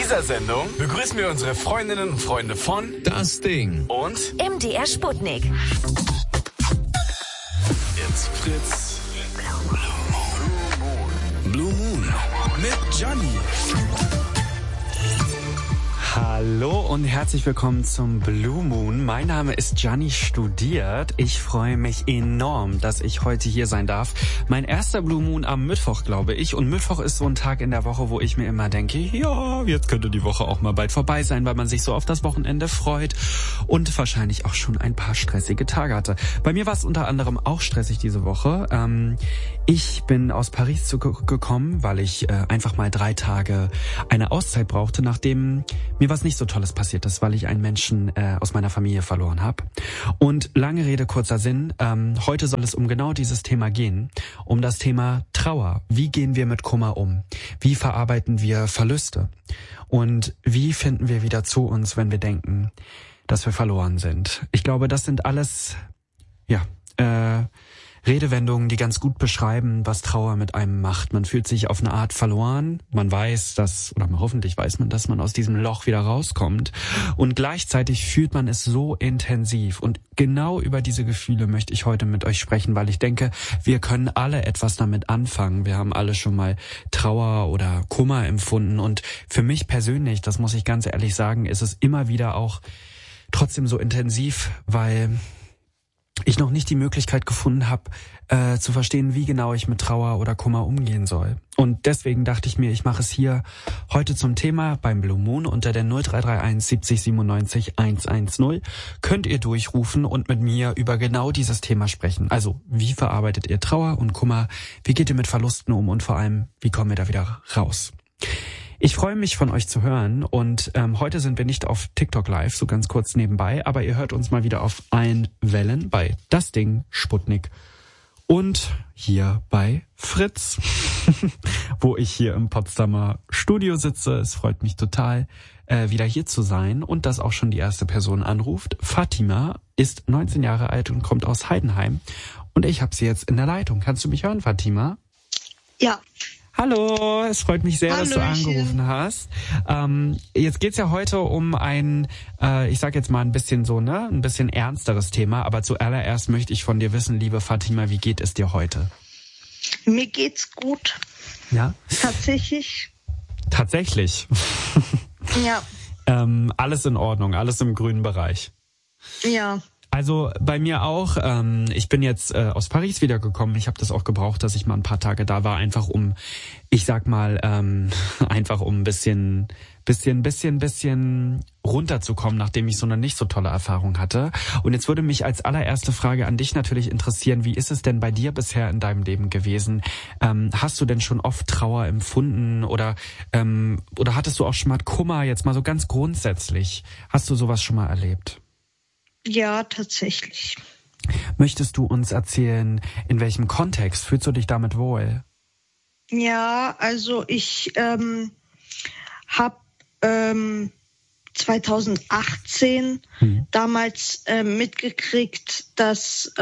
dieser Sendung begrüßen wir unsere Freundinnen und Freunde von Das Ding und MDR Sputnik. Jetzt Fritz. Blue Moon mit Johnny. Hallo und herzlich willkommen zum Blue Moon. Mein Name ist Gianni Studiert. Ich freue mich enorm, dass ich heute hier sein darf. Mein erster Blue Moon am Mittwoch, glaube ich. Und Mittwoch ist so ein Tag in der Woche, wo ich mir immer denke, ja, jetzt könnte die Woche auch mal bald vorbei sein, weil man sich so auf das Wochenende freut und wahrscheinlich auch schon ein paar stressige Tage hatte. Bei mir war es unter anderem auch stressig diese Woche. Ich bin aus Paris gekommen, weil ich einfach mal 3 Tage eine Auszeit brauchte, nachdem mir was nicht so Tolles passiert ist, weil ich einen Menschen aus meiner Familie verloren habe. Und lange Rede, kurzer Sinn, heute soll es um genau dieses Thema gehen, um das Thema Trauer. Wie gehen wir mit Kummer um? Wie verarbeiten wir Verluste? Und wie finden wir wieder zu uns, wenn wir denken, dass wir verloren sind? Ich glaube, das sind alles, Redewendungen, die ganz gut beschreiben, was Trauer mit einem macht. Man fühlt sich auf eine Art verloren. Man weiß, hoffentlich weiß man, dass man aus diesem Loch wieder rauskommt. Und gleichzeitig fühlt man es so intensiv. Und genau über diese Gefühle möchte ich heute mit euch sprechen, weil ich denke, wir können alle etwas damit anfangen. Wir haben alle schon mal Trauer oder Kummer empfunden. Und für mich persönlich, das muss ich ganz ehrlich sagen, ist es immer wieder auch trotzdem so intensiv, weil ich noch nicht die Möglichkeit gefunden habe, zu verstehen, wie genau ich mit Trauer oder Kummer umgehen soll. Und deswegen dachte ich mir, ich mache es hier heute zum Thema beim Blue Moon unter der 0331 70 97 110. Könnt ihr durchrufen und mit mir über genau dieses Thema sprechen. Also, wie verarbeitet ihr Trauer und Kummer? Wie geht ihr mit Verlusten um? Und vor allem, wie kommen wir da wieder raus? Ich freue mich, von euch zu hören und heute sind wir nicht auf TikTok live, so ganz kurz nebenbei, aber ihr hört uns mal wieder auf allen Wellen bei Das Ding, Sputnik und hier bei Fritz, wo ich hier im Potsdamer Studio sitze. Es freut mich total, wieder hier zu sein und dass auch schon die erste Person anruft. Fatima ist 19 Jahre alt und kommt aus Heidenheim und ich habe sie jetzt in der Leitung. Kannst du mich hören, Fatima? Ja. Hallo, es freut mich sehr, dass du angerufen hast. Jetzt geht's ja heute um ein, ich sag jetzt mal ein bisschen ein bisschen ernsteres Thema, aber zuallererst möchte ich von dir wissen, liebe Fatima, wie geht es dir heute? Mir geht's gut. Ja? Tatsächlich. Tatsächlich? Ja. Alles in Ordnung, alles im grünen Bereich. Ja. Also bei mir auch. Ich bin jetzt aus Paris wiedergekommen. Ich habe das auch gebraucht, dass ich mal ein paar Tage da war, einfach um, ich sag mal, einfach um ein bisschen runterzukommen, nachdem ich so eine nicht so tolle Erfahrung hatte. Und jetzt würde mich als allererste Frage an dich natürlich interessieren, wie ist es denn bei dir bisher in deinem Leben gewesen? Hast du denn schon oft Trauer empfunden oder hattest du auch schon mal Kummer, jetzt mal so ganz grundsätzlich? Hast du sowas schon mal erlebt? Ja, tatsächlich. Möchtest du uns erzählen, in welchem Kontext fühlst du dich damit wohl? Ja, also ich habe 2018 damals mitgekriegt, dass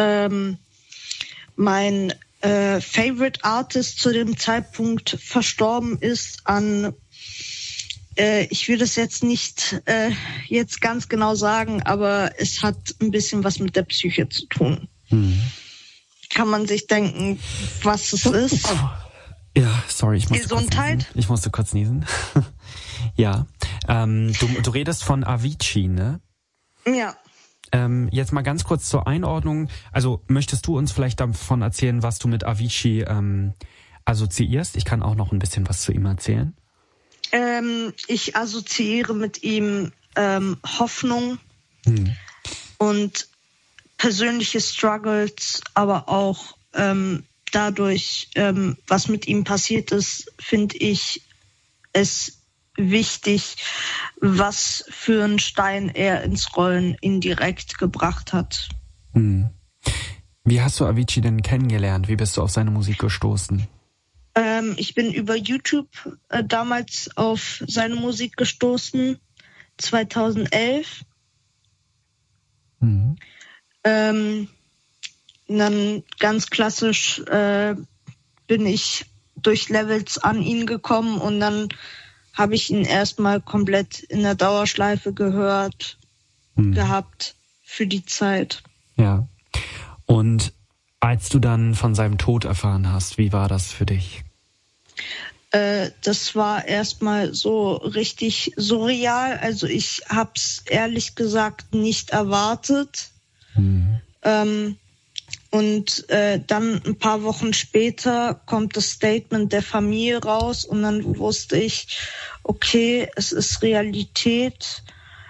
mein Favorite Artist zu dem Zeitpunkt verstorben ist an ich will das jetzt nicht jetzt ganz genau sagen, aber es hat ein bisschen was mit der Psyche zu tun. Kann man sich denken, was es ist? Ja, sorry, ich musste Gesundheit? Ich musste kurz niesen. Ja, du redest von Avicii, ne? Ja. Jetzt mal ganz kurz zur Einordnung. Also möchtest du uns vielleicht davon erzählen, was du mit Avicii assoziierst? Ich kann auch noch ein bisschen was zu ihm erzählen. Ich assoziiere mit ihm Hoffnung und persönliche Struggles, aber auch dadurch, was mit ihm passiert ist, finde ich es wichtig, was für einen Stein er ins Rollen indirekt gebracht hat. Wie hast du Avicii denn kennengelernt? Wie bist du auf seine Musik gestoßen? Ich bin über YouTube damals auf seine Musik gestoßen, 2011. Dann ganz klassisch bin ich durch Levels an ihn gekommen und dann habe ich ihn erstmal komplett in der Dauerschleife gehört gehabt für die Zeit. Ja. Und als du dann von seinem Tod erfahren hast, wie war das für dich? Das war erstmal so richtig surreal. Also ich hab's ehrlich gesagt nicht erwartet. Und dann ein paar Wochen später kommt das Statement der Familie raus und dann wusste ich, okay, es ist Realität,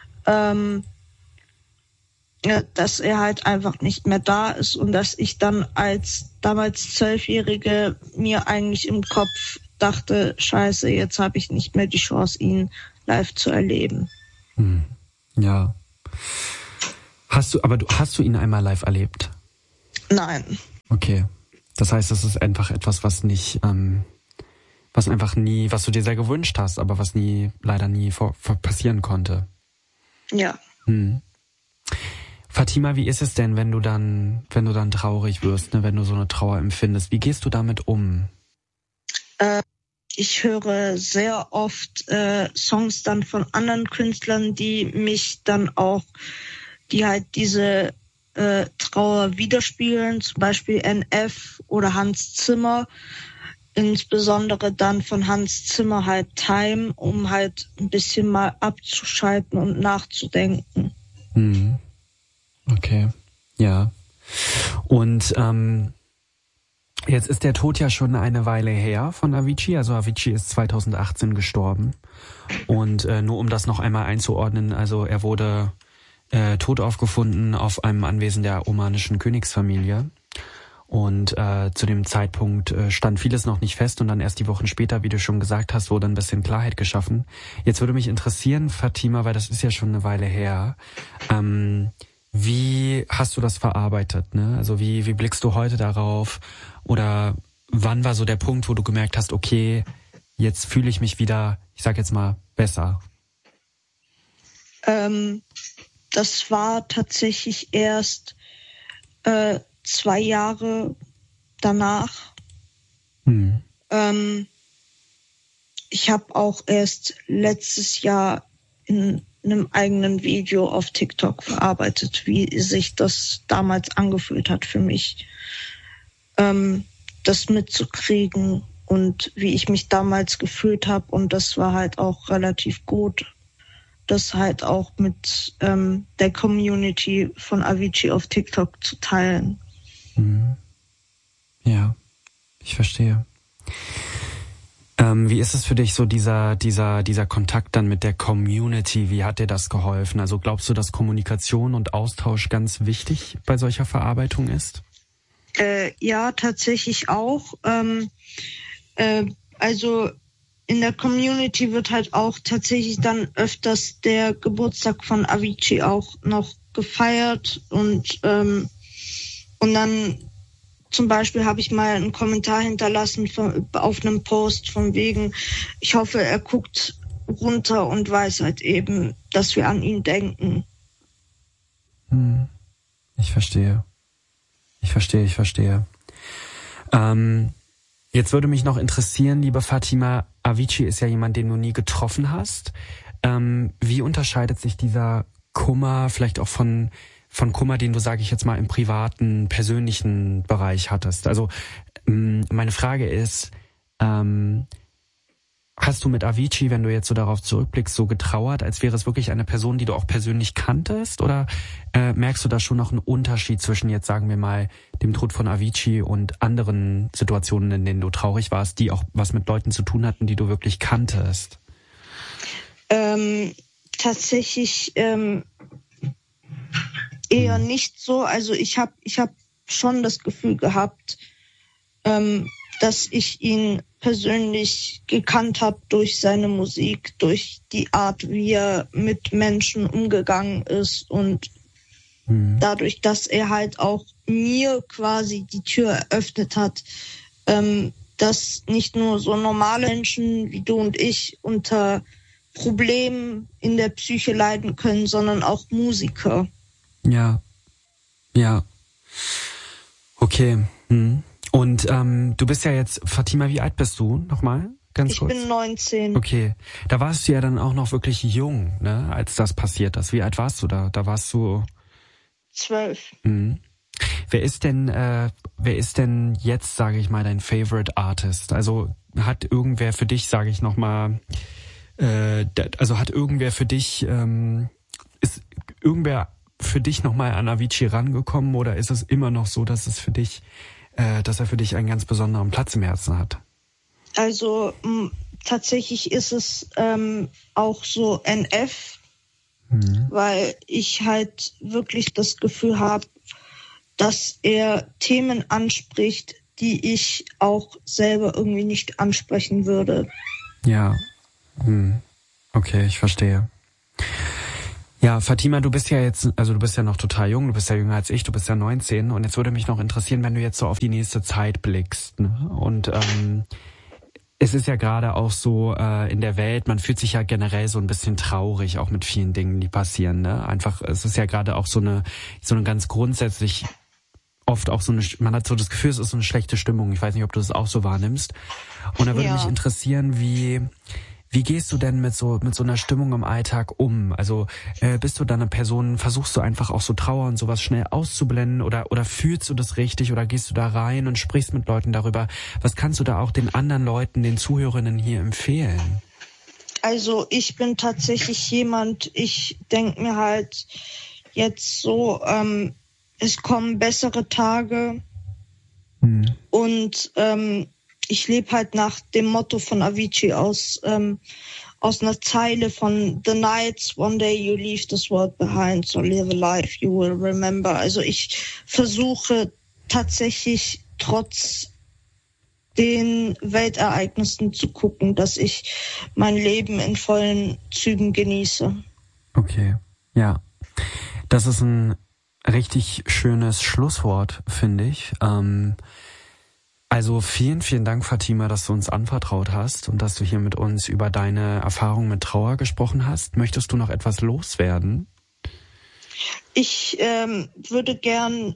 dass er halt einfach nicht mehr da ist und dass ich dann als damals 12-Jährige mir eigentlich im Kopf dachte, scheiße, jetzt habe ich nicht mehr die Chance, ihn live zu erleben. Ja. Hast du ihn einmal live erlebt? Nein. Okay. Das heißt, es ist einfach etwas, was nicht, was einfach nie, was du dir sehr gewünscht hast, aber was leider nie passieren konnte. Ja. Fatima, wie ist es denn, wenn du dann traurig wirst, ne, wenn du so eine Trauer empfindest? Wie gehst du damit um? Ich höre sehr oft Songs dann von anderen Künstlern, die halt diese Trauer widerspiegeln, zum Beispiel NF oder Hans Zimmer, insbesondere dann von Hans Zimmer halt Time, um halt ein bisschen mal abzuschalten und nachzudenken. Okay, ja. Und jetzt ist der Tod ja schon eine Weile her von Avicii. Also Avicii ist 2018 gestorben. Und nur um das noch einmal einzuordnen, also er wurde tot aufgefunden auf einem Anwesen der omanischen Königsfamilie. Und zu dem Zeitpunkt stand vieles noch nicht fest und dann erst die Wochen später, wie du schon gesagt hast, wurde ein bisschen Klarheit geschaffen. Jetzt würde mich interessieren, Fatima, weil das ist ja schon eine Weile her, wie hast du das verarbeitet, ne? Also wie blickst du heute darauf? Oder wann war so der Punkt, wo du gemerkt hast, okay, jetzt fühle ich mich wieder, ich sag jetzt mal, besser? Das war tatsächlich erst 2 Jahre danach. Ich habe auch erst letztes Jahr in einem eigenen Video auf TikTok verarbeitet, wie sich das damals angefühlt hat für mich, das mitzukriegen und wie ich mich damals gefühlt habe. Und das war halt auch relativ gut, das halt auch mit der Community von Avicii auf TikTok zu teilen. Ja, ich verstehe. Wie ist es für dich so dieser Kontakt dann mit der Community? Wie hat dir das geholfen? Also glaubst du, dass Kommunikation und Austausch ganz wichtig bei solcher Verarbeitung ist? Ja, tatsächlich auch. Also in der Community wird halt auch tatsächlich dann öfters der Geburtstag von Avicii auch noch gefeiert und dann zum Beispiel habe ich mal einen Kommentar hinterlassen auf einem Post von wegen, ich hoffe, er guckt runter und weiß halt eben, dass wir an ihn denken. Ich verstehe. Jetzt würde mich noch interessieren, liebe Fatima, Avicii ist ja jemand, den du nie getroffen hast. Wie unterscheidet sich dieser Kummer vielleicht auch von Kummer, den du, sage ich jetzt mal, im privaten, persönlichen Bereich hattest? Also meine Frage ist, hast du mit Avicii, wenn du jetzt so darauf zurückblickst, so getrauert, als wäre es wirklich eine Person, die du auch persönlich kanntest? Oder merkst du da schon noch einen Unterschied zwischen jetzt, sagen wir mal, dem Tod von Avicii und anderen Situationen, in denen du traurig warst, die auch was mit Leuten zu tun hatten, die du wirklich kanntest? Tatsächlich eher nicht so. Also ich hab schon das Gefühl gehabt, dass ich ihn persönlich gekannt habe durch seine Musik, durch die Art, wie er mit Menschen umgegangen ist und dadurch, dass er halt auch mir quasi die Tür eröffnet hat, dass nicht nur so normale Menschen wie du und ich unter Problemen in der Psyche leiden können, sondern auch Musiker. Ja. Okay. Und du bist ja jetzt, Fatima, wie alt bist du nochmal? Ganz ich kurz. bin 19. Okay, da warst du ja dann auch noch wirklich jung, ne, als das passiert ist. Wie alt warst du da? Da warst du 12. Wer ist denn jetzt, sage ich mal, dein Favorite Artist? Also hat irgendwer für dich, sage ich nochmal, hat irgendwer für dich, ist irgendwer für dich nochmal an Avicii rangekommen oder ist es immer noch so, dass es für dich, dass er für dich einen ganz besonderen Platz im Herzen hat? Also tatsächlich ist es auch so NF, weil ich halt wirklich das Gefühl habe, dass er Themen anspricht, die ich auch selber irgendwie nicht ansprechen würde. Ja, okay, ich verstehe. Ja, Fatima, du bist ja noch total jung, du bist ja jünger als ich, du bist ja 19 und jetzt würde mich noch interessieren, wenn du jetzt so auf die nächste Zeit blickst, ne? Und es ist ja gerade auch so in der Welt, man fühlt sich ja generell so ein bisschen traurig, auch mit vielen Dingen, die passieren, ne? Einfach, es ist ja gerade auch so eine ganz grundsätzlich oft auch man hat so das Gefühl, es ist so eine schlechte Stimmung. Ich weiß nicht, ob du das auch so wahrnimmst. Und da würde mich interessieren, wie gehst du denn mit so einer Stimmung im Alltag um? Also bist du da eine Person, versuchst du einfach auch so Trauer und sowas schnell auszublenden oder fühlst du das richtig oder gehst du da rein und sprichst mit Leuten darüber? Was kannst du da auch den anderen Leuten, den Zuhörerinnen hier empfehlen? Also ich bin tatsächlich jemand, ich denke mir halt jetzt so, es kommen bessere Tage und ich lebe halt nach dem Motto von Avicii aus einer Zeile von The nights, one day you leave this world behind, so live a life you will remember. Also ich versuche tatsächlich trotz den Weltereignissen zu gucken, dass ich mein Leben in vollen Zügen genieße. Okay, ja. Das ist ein richtig schönes Schlusswort, finde ich. Also vielen, vielen Dank, Fatima, dass du uns anvertraut hast und dass du hier mit uns über deine Erfahrung mit Trauer gesprochen hast. Möchtest du noch etwas loswerden? Ich würde gern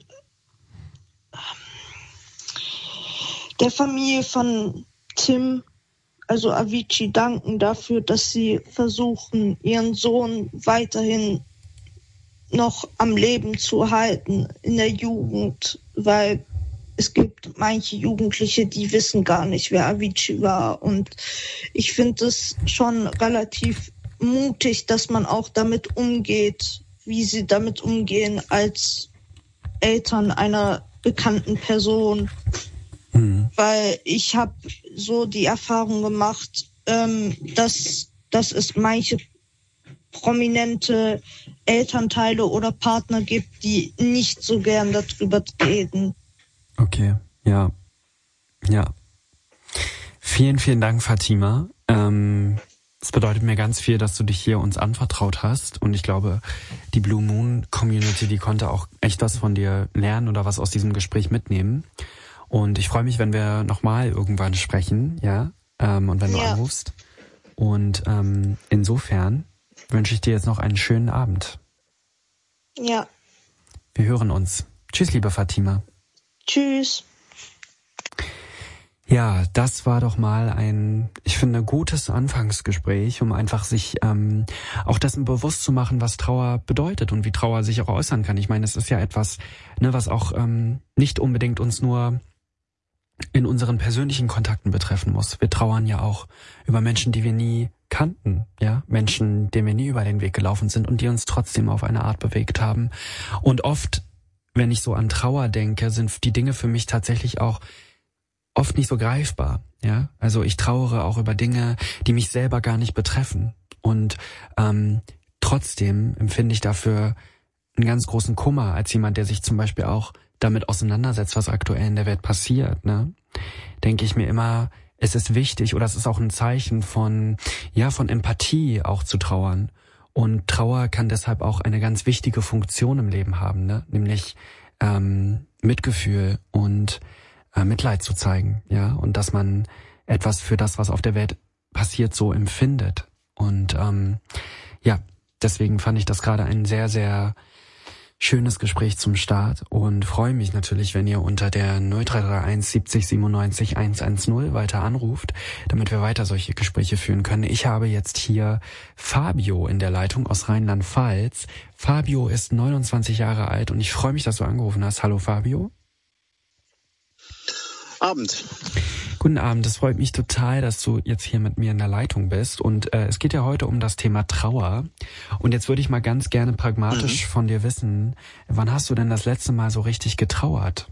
der Familie von Tim, also Avicii, danken dafür, dass sie versuchen, ihren Sohn weiterhin noch am Leben zu halten in der Jugend, weil es gibt manche Jugendliche, die wissen gar nicht, wer Avicii war. Und ich finde es schon relativ mutig, dass man auch damit umgeht, wie sie damit umgehen als Eltern einer bekannten Person. Weil ich habe so die Erfahrung gemacht, dass es manche prominente Elternteile oder Partner gibt, die nicht so gern darüber reden. Okay, ja. Vielen, vielen Dank, Fatima. Es bedeutet mir ganz viel, dass du dich hier uns anvertraut hast und ich glaube, die Blue Moon Community, die konnte auch echt was von dir lernen oder was aus diesem Gespräch mitnehmen. Und ich freue mich, wenn wir nochmal irgendwann sprechen, ja, und wenn du anrufst. Und insofern wünsche ich dir jetzt noch einen schönen Abend. Ja. Wir hören uns. Tschüss, liebe Fatima. Tschüss. Ja, das war doch mal ein, ich finde, gutes Anfangsgespräch, um einfach sich auch dessen bewusst zu machen, was Trauer bedeutet und wie Trauer sich auch äußern kann. Ich meine, es ist ja etwas, ne, was auch nicht unbedingt uns nur in unseren persönlichen Kontakten betreffen muss. Wir trauern ja auch über Menschen, die wir nie kannten, ja, Menschen, denen wir nie über den Weg gelaufen sind und die uns trotzdem auf eine Art bewegt haben. Und oft, wenn ich so an Trauer denke, sind die Dinge für mich tatsächlich auch oft nicht so greifbar, ja. Also ich trauere auch über Dinge, die mich selber gar nicht betreffen. Und trotzdem empfinde ich dafür einen ganz großen Kummer als jemand, der sich zum Beispiel auch damit auseinandersetzt, was aktuell in der Welt passiert, ne? Denke ich mir immer, es ist wichtig oder es ist auch ein Zeichen von Empathie auch zu trauern. Und Trauer kann deshalb auch eine ganz wichtige Funktion im Leben haben, ne? Nämlich Mitgefühl und Mitleid zu zeigen, ja, und dass man etwas für das, was auf der Welt passiert, so empfindet. Und deswegen fand ich das gerade einen sehr, sehr schönes Gespräch zum Start und freue mich natürlich, wenn ihr unter der 0331 70 97 110 weiter anruft, damit wir weiter solche Gespräche führen können. Ich habe jetzt hier Fabio in der Leitung aus Rheinland-Pfalz. Fabio ist 29 Jahre alt und ich freue mich, dass du angerufen hast. Hallo Fabio. Abend. Guten Abend, es freut mich total, dass du jetzt hier mit mir in der Leitung bist und es geht ja heute um das Thema Trauer und jetzt würde ich mal ganz gerne pragmatisch von dir wissen, wann hast du denn das letzte Mal so richtig getrauert?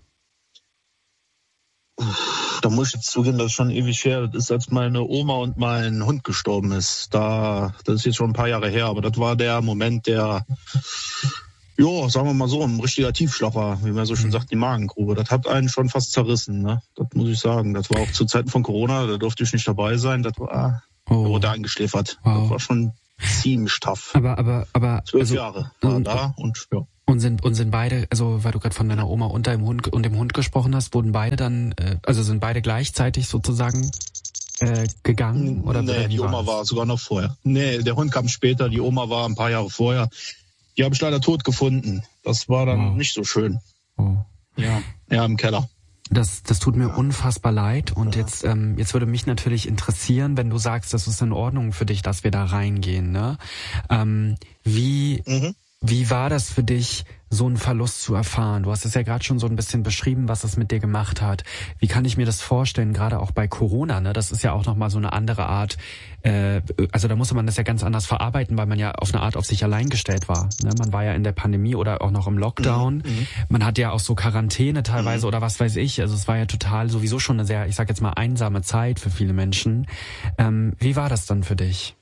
Da muss ich jetzt zugeben, das ist schon ewig her. Das ist, als meine Oma und mein Hund gestorben ist. Das ist jetzt schon ein paar Jahre her, aber das war der Moment, der, sagen wir mal so, ein richtiger Tiefschlag war, wie man so schön sagt, die Magengrube. Das hat einen schon fast zerrissen, ne? Das muss ich sagen. Das war auch zu Zeiten von Corona, da durfte ich nicht dabei sein. Das war, da wurde eingeschläfert. Wow. Das war schon ziemlich tough. Aber 12 Jahre war da und ja. Und sind beide, also weil du gerade von deiner Oma und dem Hund gesprochen hast, wurden beide dann, sind beide gleichzeitig sozusagen gegangen? Oder nee, die Oma war sogar noch vorher. Nee, der Hund kam später, die Oma war ein paar Jahre vorher. Die habe ich leider tot gefunden. Das war dann nicht so schön. Oh. Ja, im Keller. Das tut mir unfassbar leid. Und jetzt würde mich natürlich interessieren, wenn du sagst, das ist in Ordnung für dich, dass wir da reingehen, ne? Wie war das für dich, so einen Verlust zu erfahren? Du hast es ja gerade schon so ein bisschen beschrieben, was es mit dir gemacht hat. Wie kann ich mir das vorstellen, gerade auch bei Corona, ne? Das ist ja auch nochmal so eine andere Art, da musste man das ja ganz anders verarbeiten, weil man ja auf eine Art auf sich allein gestellt war. Ne? Man war ja in der Pandemie oder auch noch im Lockdown. Man hat ja auch so Quarantäne teilweise oder was weiß ich. Also es war ja total sowieso schon eine sehr, ich sag jetzt mal, einsame Zeit für viele Menschen. Wie war das dann für dich?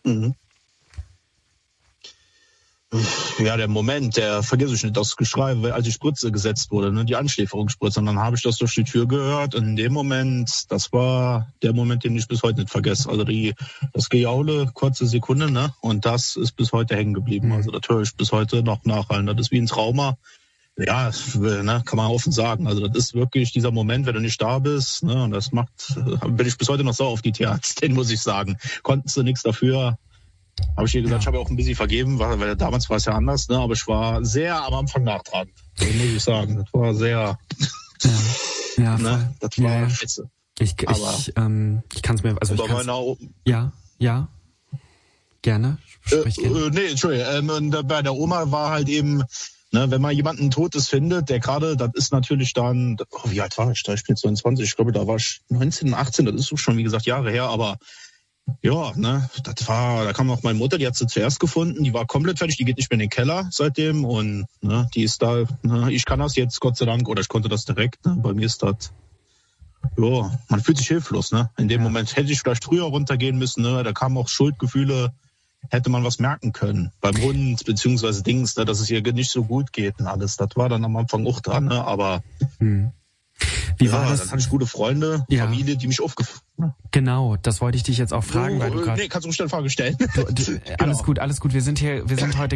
Ja, der Moment, der vergesse ich nicht, das Geschrei, als die Spritze gesetzt wurde, ne, die Anschläferungsspritze. Und dann habe ich das durch die Tür gehört. Und in dem Moment, das war der Moment, den ich bis heute nicht vergesse. Also das Gejaule, kurze Sekunde, ne? Und das ist bis heute hängen geblieben. Also das höre ich bis heute noch nachhallen. Das ist wie ein Trauma. Ja, ne, kann man offen sagen. Also das ist wirklich dieser Moment, wenn du nicht da bist, ne? Und das bin ich bis heute noch sauer auf die Tierärztin, muss ich sagen. Konnten sie nichts dafür. Habe ich ihr gesagt, ich habe auch ein bisschen vergeben, weil damals war es ja anders, ne? Aber ich war sehr am Anfang nachtragend. Das muss ich sagen. Das war sehr, ne? Das war scheiße. Ich kann es mir, also ja, gerne. Entschuldigung. Bei der Oma war halt eben, ne, wenn man jemanden Totes findet, der gerade, das ist natürlich dann, wie alt war ich da? Ich bin 22, ich glaube, da war ich 19, 18, das ist schon, wie gesagt, Jahre her, aber ja, ne, da kam auch meine Mutter, die hat sie zuerst gefunden, die war komplett fertig, die geht nicht mehr in den Keller seitdem und ne, die ist da, ne, ich kann das jetzt, Gott sei Dank, oder ich konnte das direkt, ne, bei mir ist das, man fühlt sich hilflos, ne, in dem Moment hätte ich vielleicht früher runtergehen müssen, ne, da kamen auch Schuldgefühle, hätte man was merken können, beim Hund, beziehungsweise Dings, ne, dass es ihr nicht so gut geht und alles, das war dann am Anfang auch dran, ne, aber... Wie war das? Dann hatte ich gute Freunde, Familie, die mich aufgefangen haben. Genau, das wollte ich dich jetzt auch fragen, weil du gerade... Nee, kannst du mich eine Frage stellen. Alles gut. Wir sind heute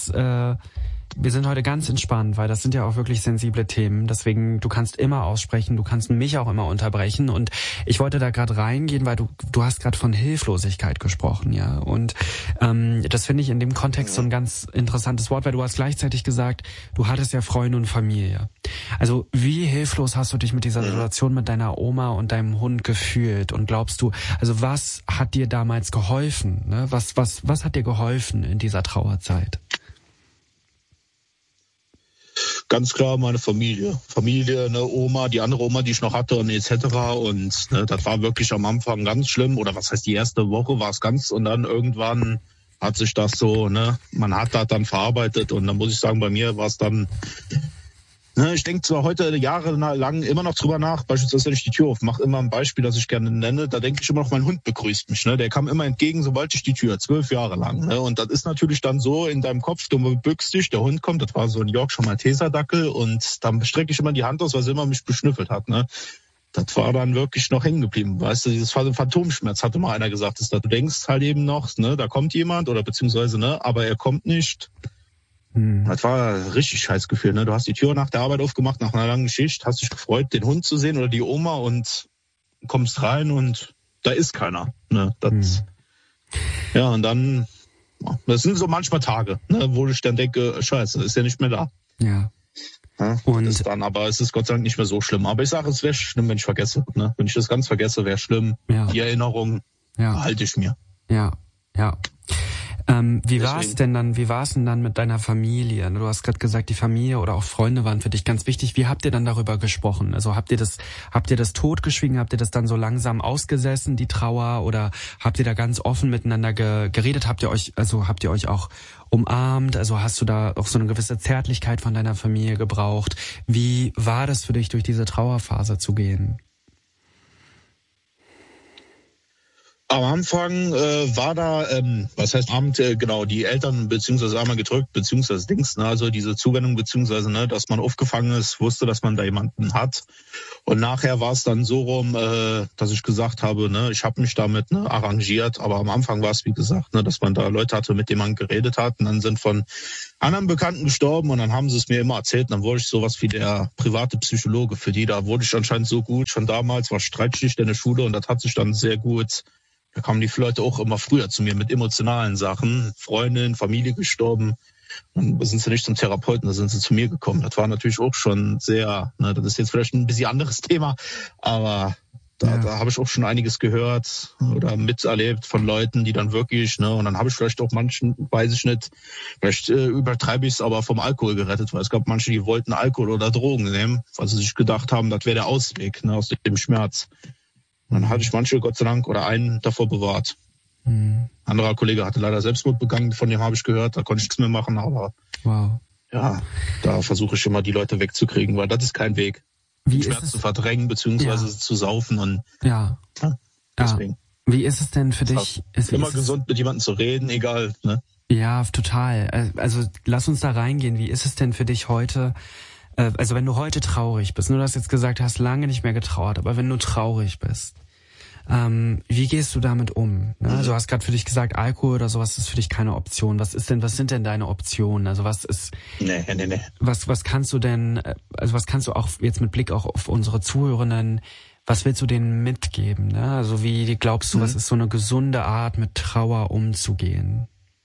ganz entspannt, weil das sind ja auch wirklich sensible Themen. Deswegen, du kannst immer aussprechen, du kannst mich auch immer unterbrechen. Und ich wollte da gerade reingehen, weil du hast gerade von Hilflosigkeit gesprochen, ja. Und das finde ich in dem Kontext so ein ganz interessantes Wort, weil du hast gleichzeitig gesagt, du hattest ja Freunde und Familie. Also wie hilflos hast du dich mit dieser Situation mit deiner Oma und deinem Hund gefühlt? Und glaubst du, also was hat dir damals geholfen? Ne? Was hat dir geholfen in dieser Trauerzeit? Ganz klar meine Familie, eine Oma, die andere Oma, die ich noch hatte und etc. Und ne, das war wirklich am Anfang ganz schlimm. Oder was heißt, die erste Woche war es ganz und dann irgendwann hat sich das so, ne, man hat das dann verarbeitet und dann muss ich sagen, bei mir war es dann, ne, ich denke zwar heute jahrelang immer noch drüber nach, beispielsweise wenn ich die Tür aufmache, immer ein Beispiel, das ich gerne nenne, da denke ich immer noch, mein Hund begrüßt mich, ne, der kam immer entgegen, sobald ich die Tür, 12 Jahre lang, ne, und das ist natürlich dann so in deinem Kopf, du bückst dich, der Hund kommt, das war so ein Yorkshire Malteser Dackel und dann strecke ich immer die Hand aus, weil sie immer mich beschnüffelt hat, ne. Das war dann wirklich noch hängen geblieben, weißt du, dieses Phantomschmerz, hatte mal einer gesagt, ist, dass du denkst halt eben noch, ne, da kommt jemand oder beziehungsweise, ne, aber er kommt nicht. Das war ein richtig scheiß Gefühl, ne, du hast die Tür nach der Arbeit aufgemacht, nach einer langen Schicht, hast dich gefreut, den Hund zu sehen oder die Oma und kommst rein und da ist keiner, ne, das, ja, und dann, das sind so manchmal Tage, ne, wo ich dann denke, scheiße, ist ja nicht mehr da. Ja. Und das dann, aber es ist Gott sei Dank nicht mehr so schlimm. Aber ich sage, es wäre schlimm, wenn ich vergesse. Ne? Wenn ich das ganz vergesse, wäre schlimm. Ja. Die Erinnerung behalte ich mir. Ja. Wie war es denn dann mit deiner Familie? Du hast gerade gesagt, die Familie oder auch Freunde waren für dich ganz wichtig. Wie habt ihr dann darüber gesprochen? Also habt ihr das totgeschwiegen? Habt ihr das dann so langsam ausgesessen, die Trauer? Oder habt ihr da ganz offen miteinander geredet? Habt ihr euch auch umarmt? Also hast du da auch so eine gewisse Zärtlichkeit von deiner Familie gebraucht? Wie war das für dich, durch diese Trauerphase zu gehen? Am Anfang war da, genau, die Eltern beziehungsweise einmal gedrückt, beziehungsweise also diese Zuwendung, beziehungsweise, dass man aufgefangen ist, wusste, dass man da jemanden hat. Und nachher war es dann so rum, dass ich gesagt habe, ich habe mich damit arrangiert, aber am Anfang war es, wie gesagt, dass man da Leute hatte, mit denen man geredet hat, und dann sind von anderen Bekannten gestorben und dann haben sie es mir immer erzählt, und dann wurde ich sowas wie der private Psychologe für die. Da wurde ich anscheinend so gut, schon damals war Streitschicht in der Schule und das hat sich dann sehr gut. Da kamen die Leute auch immer früher zu mir mit emotionalen Sachen. Freundin, Familie gestorben. Dann sind sie nicht zum Therapeuten, da sind sie zu mir gekommen. Das war natürlich auch schon sehr, das ist jetzt vielleicht ein bisschen anderes Thema, aber da habe ich auch schon einiges gehört oder miterlebt von Leuten, die dann wirklich, und dann habe ich vielleicht auch manchen, weiß ich nicht, vielleicht übertreibe ich es, aber vom Alkohol gerettet, weil es gab manche, die wollten Alkohol oder Drogen nehmen, weil sie sich gedacht haben, das wäre der Ausweg aus dem Schmerz. Und dann hatte ich manche, Gott sei Dank, oder einen davor bewahrt. Ein anderer Kollege hatte leider Selbstmord begangen, von dem habe ich gehört, da konnte ich nichts mehr machen, aber da versuche ich immer, die Leute wegzukriegen, weil das ist kein Weg. Den Schmerz zu verdrängen, beziehungsweise zu saufen und deswegen. Wie ist es denn für dich? Ist immer gesund, mit jemandem zu reden, egal, Ja, total. Also lass uns da reingehen. Wie ist es denn für dich heute? Also wenn du heute traurig bist, du hast jetzt gesagt, du hast lange nicht mehr getrauert, aber wenn du traurig bist, wie gehst du damit um? Also du hast gerade für dich gesagt, Alkohol oder sowas ist für dich keine Option. Was sind denn deine Optionen? Also was ist? Nee. Was kannst du denn? Also was kannst du auch jetzt mit Blick auch auf unsere Zuhörenden? Was willst du denen mitgeben? Also wie glaubst du, was ist so eine gesunde Art, mit Trauer umzugehen?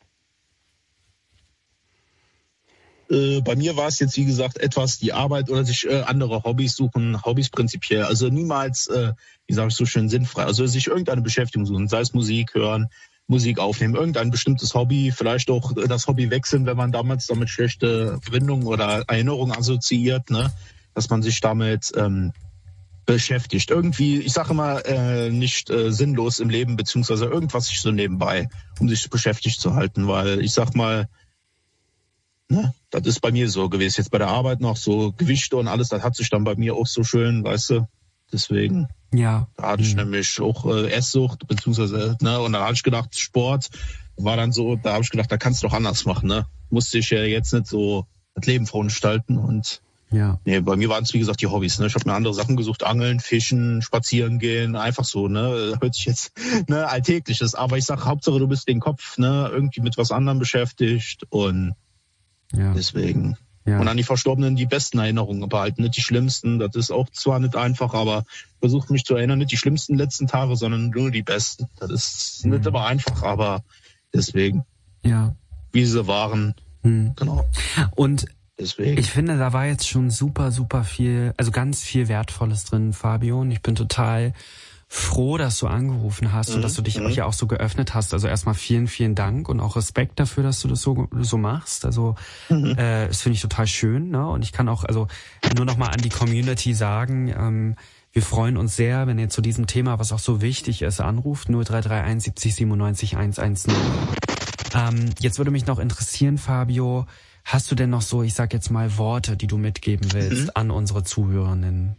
Bei mir war es jetzt, wie gesagt, etwas die Arbeit oder sich andere Hobbys suchen, Hobbys prinzipiell. Also niemals, wie sage ich so schön, sinnfrei. Also sich irgendeine Beschäftigung suchen, sei es Musik hören, Musik aufnehmen, irgendein bestimmtes Hobby, vielleicht auch das Hobby wechseln, wenn man damals damit schlechte Verbindungen oder Erinnerungen assoziiert, dass man sich damit beschäftigt. Irgendwie, ich sage immer, nicht sinnlos im Leben, beziehungsweise irgendwas sich so nebenbei, um sich beschäftigt zu halten, weil ich sag mal, das ist bei mir so gewesen. Jetzt bei der Arbeit noch so Gewichte und alles, das hat sich dann bei mir auch so schön, weißt du. Deswegen. Ja. Da hatte ich nämlich auch Esssucht, beziehungsweise, und dann habe ich gedacht, Sport war dann so, da habe ich gedacht, da kannst du doch anders machen, Musste ich ja jetzt nicht so das Leben verunstalten und bei mir waren es, wie gesagt, die Hobbys, Ich habe mir andere Sachen gesucht, Angeln, Fischen, Spazieren gehen, einfach so, Hört sich jetzt, Alltägliches, aber ich sag, Hauptsache du bist den Kopf, irgendwie mit was anderem beschäftigt und deswegen. Ja. Und an die Verstorbenen die besten Erinnerungen behalten, nicht die schlimmsten. Das ist auch zwar nicht einfach, aber versucht mich zu erinnern, nicht die schlimmsten letzten Tage, sondern nur die besten. Das ist nicht immer einfach, aber deswegen. Ja. Wie sie waren. Genau. Und deswegen. Ich finde, da war jetzt schon super viel, also ganz viel Wertvolles drin, Fabio. Und ich bin total froh, dass du angerufen hast und dass du dich ja auch so geöffnet hast. Also erstmal vielen Dank und auch Respekt dafür, dass du das so machst. Also das finde ich total schön. Und ich kann auch nur noch mal an die Community sagen, wir freuen uns sehr, wenn ihr zu diesem Thema, was auch so wichtig ist, anruft. 0331 70 97 110. Jetzt würde mich noch interessieren, Fabio, hast du denn noch so, ich sag jetzt mal, Worte, die du mitgeben willst an unsere Zuhörenden?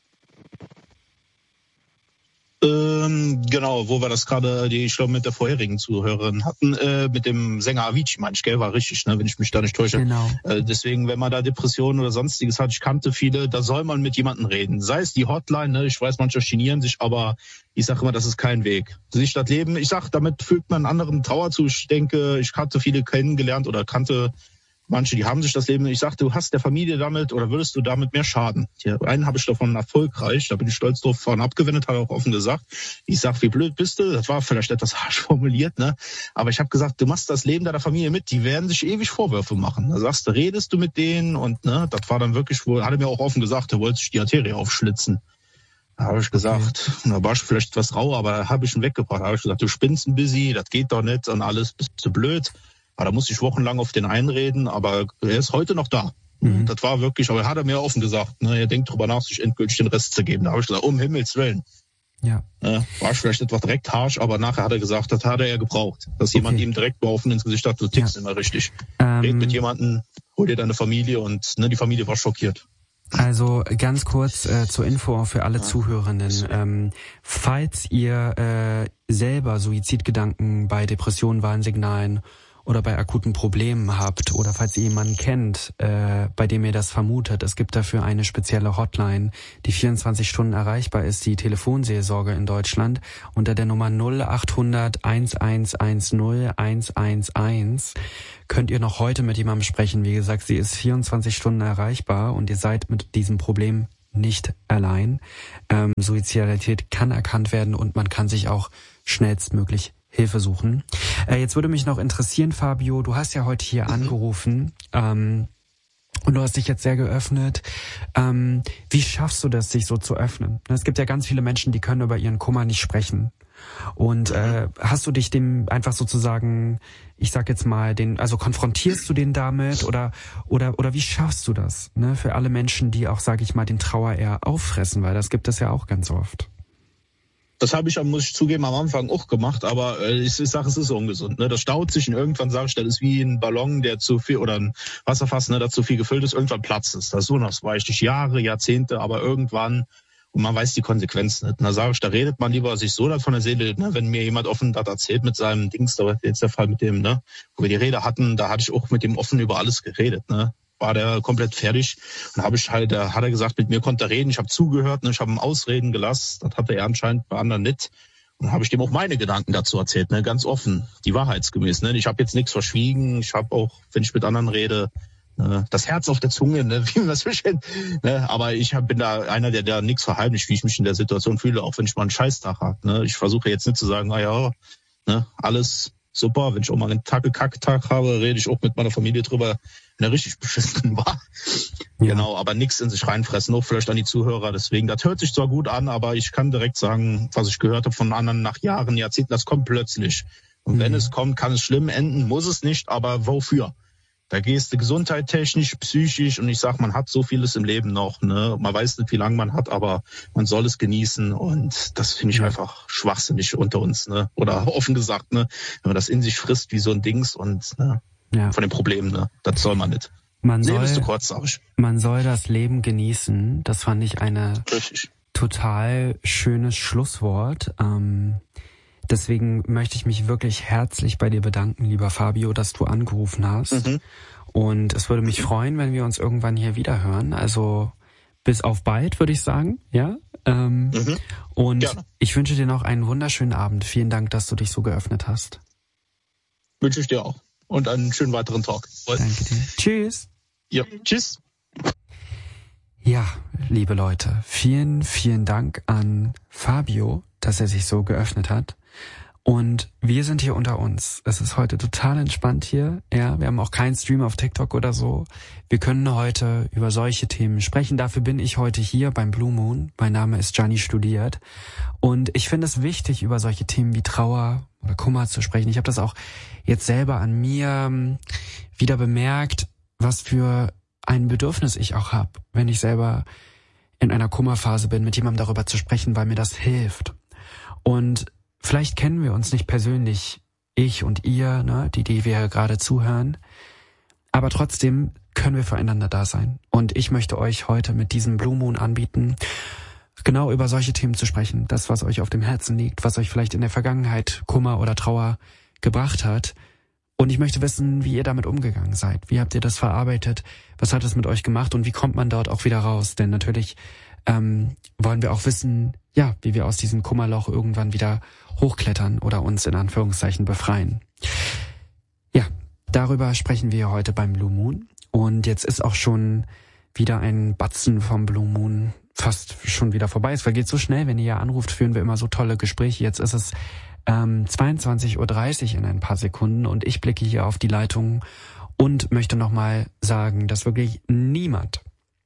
Genau, wo wir das gerade, ich glaube, mit der vorherigen Zuhörerin hatten, mit dem Sänger Avicii, meine ich, gell, war richtig, wenn ich mich da nicht täusche. Genau. Deswegen, wenn man da Depressionen oder sonstiges hat, ich kannte viele, da soll man mit jemandem reden. Sei es die Hotline, ich weiß, manche genieren sich, aber ich sage immer, das ist kein Weg. Sich das Leben, ich sag, damit fügt man anderen Trauer zu. Ich denke, ich hatte viele kennengelernt oder kannte Manche, die haben sich das Leben, ich sagte, du hast der Familie damit oder würdest du damit mehr schaden. Einen habe ich davon erfolgreich, da bin ich stolz drauf, von abgewendet, habe auch offen gesagt. Ich sag, wie blöd bist du? Das war vielleicht etwas harsch formuliert, ne? Aber ich habe gesagt, du machst das Leben deiner Familie mit, die werden sich ewig Vorwürfe machen. Da sagst du, redest du mit denen und ne, das war dann wirklich wohl, hat er mir auch offen gesagt, er wollte sich die Arterie aufschlitzen. Da habe ich gesagt, da war ich vielleicht etwas rau, aber da habe ich ihn weggebracht. Da habe ich gesagt, du spinnst ein bisschen, das geht doch nicht und alles, bist du blöd. Aber da musste ich wochenlang auf den einreden, aber er ist heute noch da. Mhm. Das war wirklich, aber er hat mir offen gesagt, ne, er denkt drüber nach, sich endgültig den Rest zu geben. Da habe ich gesagt, um Himmels Willen. Ja. War vielleicht etwas direkt harsch, aber nachher hat er gesagt, das hat er ja gebraucht. Dass jemand ihm direkt offen ins Gesicht hat, du tickst immer richtig. Red mit jemandem, hol dir deine Familie und ne, die Familie war schockiert. Also ganz kurz zur Info für alle Zuhörenden. Falls ihr selber Suizidgedanken bei Depressionen, Warnsignalen oder bei akuten Problemen habt oder falls ihr jemanden kennt, bei dem ihr das vermutet, es gibt dafür eine spezielle Hotline, die 24 Stunden erreichbar ist, die Telefonseelsorge in Deutschland unter der Nummer 0800 1110 111 könnt ihr noch heute mit jemandem sprechen. Wie gesagt, sie ist 24 Stunden erreichbar und ihr seid mit diesem Problem nicht allein. Suizidalität kann erkannt werden und man kann sich auch schnellstmöglich Hilfe suchen. Jetzt würde mich noch interessieren, Fabio, du hast ja heute hier angerufen und du hast dich jetzt sehr geöffnet. Wie schaffst du das, sich so zu öffnen? Es gibt ja ganz viele Menschen, die können über ihren Kummer nicht sprechen. Und hast du dich dem einfach sozusagen, ich sag jetzt mal, also konfrontierst du den damit oder wie schaffst du das? Ne? Für alle Menschen, die auch, sag ich mal, den Trauer eher auffressen, weil das gibt es ja auch ganz oft. Das habe ich, muss ich zugeben, am Anfang auch gemacht, aber ich sage, es ist ungesund. Ne? Das staut sich und irgendwann sage ich, das ist wie ein Ballon, der zu viel, oder ein Wasserfass, ne, der zu viel gefüllt ist, irgendwann platzt es. Das ist so, das weiß ich, Jahre, Jahrzehnte, aber irgendwann, und man weiß die Konsequenzen nicht. Und da sage ich, da redet man lieber sich so von der Seele, ne? Wenn mir jemand offen das erzählt mit seinem Dings, da war jetzt der Fall mit dem, ne, wo wir die Rede hatten, da hatte ich auch mit dem offen über alles geredet, ne. War der komplett fertig. Und habe ich halt, hat er gesagt, mit mir konnte er reden. Ich habe zugehört, ne? Ich habe ihm ausreden gelassen. Das hatte er anscheinend bei anderen nicht. Und dann habe ich dem auch meine Gedanken dazu erzählt, ne? Ganz offen, die wahrheitsgemäß. Ne? Ich habe jetzt nichts verschwiegen. Ich habe auch, wenn ich mit anderen rede, das Herz auf der Zunge, ne? Wie man das bestimmt. Ne? Aber ich bin da einer, der da nichts verheimlicht, wie ich mich in der Situation fühle, auch wenn ich mal einen Scheißtag habe. Ne? Ich versuche jetzt nicht zu sagen, ne? Alles super. Wenn ich auch mal einen Kacktag habe, rede ich auch mit meiner Familie drüber, wenn er richtig beschissen war. Ja. Genau, aber nichts in sich reinfressen, auch vielleicht an die Zuhörer. Deswegen, das hört sich zwar gut an, aber ich kann direkt sagen, was ich gehört habe von anderen nach Jahren, Jahrzehnten, das kommt plötzlich. Und wenn es kommt, kann es schlimm enden, muss es nicht, aber wofür? Da gehst du gesundheitstechnisch, psychisch und ich sag, man hat so vieles im Leben noch, ne? Man weiß nicht, wie lange man hat, aber man soll es genießen und das finde ich einfach schwachsinnig unter uns, ne? Oder offen gesagt, ne? Wenn man das in sich frisst wie so ein Dings und ne? Von den Problemen, ne? Das soll man nicht. Leben ist zu kurz, sag ich. Man soll das Leben genießen. Das fand ich eine total schönes Schlusswort. Deswegen möchte ich mich wirklich herzlich bei dir bedanken, lieber Fabio, dass du angerufen hast. Mhm. Und es würde mich freuen, wenn wir uns irgendwann hier wieder hören. Also bis auf bald, würde ich sagen. Ja. Und gerne. Ich wünsche dir noch einen wunderschönen Abend. Vielen Dank, dass du dich so geöffnet hast. Wünsche ich dir auch. Und einen schönen weiteren Talk. Danke dir. Tschüss. Ja, tschüss. Ja, liebe Leute, vielen, vielen Dank an Fabio, dass er sich so geöffnet hat. Und wir sind hier unter uns. Es ist heute total entspannt hier. Ja, wir haben auch keinen Stream auf TikTok oder so. Wir können heute über solche Themen sprechen. Dafür bin ich heute hier beim Blue Moon. Mein Name ist Gianni Studiert. Und ich finde es wichtig, über solche Themen wie Trauer oder Kummer zu sprechen. Ich habe das auch jetzt selber an mir wieder bemerkt, was für ein Bedürfnis ich auch habe, wenn ich selber in einer Kummerphase bin, mit jemandem darüber zu sprechen, weil mir das hilft. Und vielleicht kennen wir uns nicht persönlich, ich und ihr, ne, die wir gerade zuhören, aber trotzdem können wir füreinander da sein. Und ich möchte euch heute mit diesem Blue Moon anbieten, genau über solche Themen zu sprechen. Das, was euch auf dem Herzen liegt, was euch vielleicht in der Vergangenheit Kummer oder Trauer gebracht hat. Und ich möchte wissen, wie ihr damit umgegangen seid. Wie habt ihr das verarbeitet? Was hat es mit euch gemacht? Und wie kommt man dort auch wieder raus? Denn natürlich wollen wir auch wissen, ja, wie wir aus diesem Kummerloch irgendwann wieder hochklettern oder uns in Anführungszeichen befreien. Ja, darüber sprechen wir heute beim Blue Moon. Und jetzt ist auch schon wieder ein Batzen vom Blue Moon fast schon wieder vorbei. Es vergeht so schnell, wenn ihr ja anruft, führen wir immer so tolle Gespräche. Jetzt ist es 22:30 Uhr in ein paar Sekunden und ich blicke hier auf die Leitung und möchte nochmal sagen, dass wirklich niemand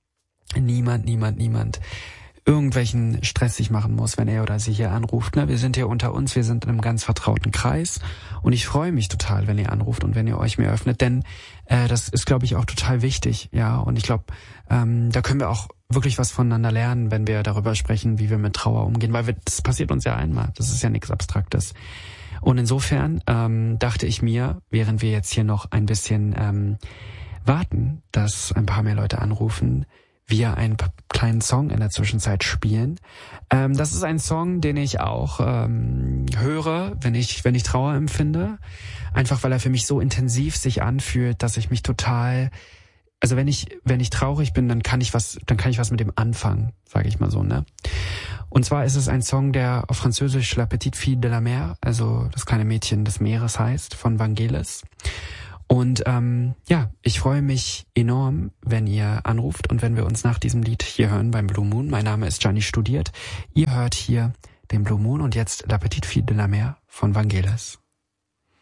irgendwelchen Stress sich machen muss, wenn er oder sie hier anruft. Wir sind hier unter uns, wir sind in einem ganz vertrauten Kreis und ich freue mich total, wenn ihr anruft und wenn ihr euch mir öffnet, denn das ist, glaube ich, auch total wichtig, ja, und ich glaube, da können wir auch wirklich was voneinander lernen, wenn wir darüber sprechen, wie wir mit Trauer umgehen, weil das passiert uns ja einmal, das ist ja nichts Abstraktes. Und insofern dachte ich mir, während wir jetzt hier noch ein bisschen warten, dass ein paar mehr Leute anrufen, wir einen kleinen Song in der Zwischenzeit spielen. Das ist ein Song, den ich auch höre, wenn ich Trauer empfinde. Einfach weil er für mich so intensiv sich anfühlt, dass ich mich total, also wenn ich traurig bin, dann kann ich was mit dem anfangen, sage ich mal so, ne? Und zwar ist es ein Song, der auf Französisch La Petite Fille de la Mer, also das kleine Mädchen des Meeres heißt, von Vangelis. Und ich freue mich enorm, wenn ihr anruft und wenn wir uns nach diesem Lied hier hören beim Blue Moon. Mein Name ist Gianni Studiert. Ihr hört hier den Blue Moon und jetzt La Petite Fille de la Mer von Vangelis.